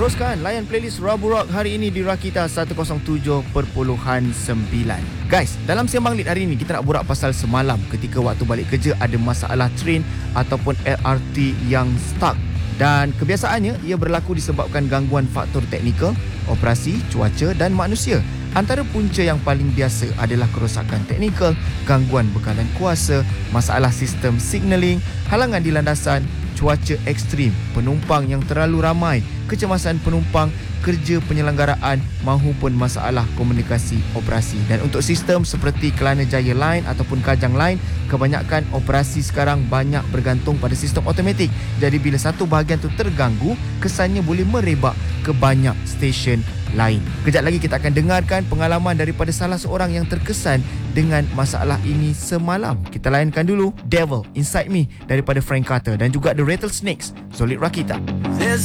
teruskan layan playlist Rabu Rock hari ini di Rakita 107.9. Guys, dalam Sembang Lit hari ini kita nak borak pasal semalam ketika waktu balik kerja ada masalah train ataupun LRT yang stuck. Dan kebiasaannya ia berlaku disebabkan gangguan faktor teknikal, operasi, cuaca dan manusia. Antara punca yang paling biasa adalah kerosakan teknikal, gangguan bekalan kuasa, masalah sistem signaling, halangan di landasan, cuaca ekstrim, penumpang yang terlalu ramai, kecemasan penumpang, kerja penyelenggaraan mahupun masalah komunikasi operasi. Dan untuk sistem seperti Kelana Jaya Line ataupun Kajang Line, kebanyakan operasi sekarang banyak bergantung pada sistem automatik. Jadi bila satu bahagian tu terganggu, kesannya boleh merebak ke banyak stesen lain. Kejap lagi kita akan dengarkan pengalaman daripada salah seorang yang terkesan dengan masalah ini semalam. Kita layankan dulu Devil Inside Me daripada Frank Carter dan juga The Rattlesnakes, Solid Rakita. There's